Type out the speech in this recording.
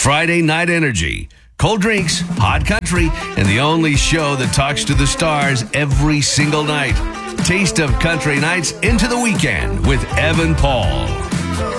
Friday Night Energy. Cold drinks, hot country, and the only show that talks to the stars every single night. Taste of Country Nights into the weekend with Evan Paul.